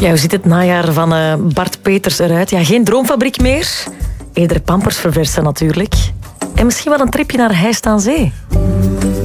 Ja, hoe ziet het najaar van Bart Peters eruit? Ja, geen droomfabriek meer. Eerder pampers verversen natuurlijk. En misschien wel een tripje naar Heist aan Zee.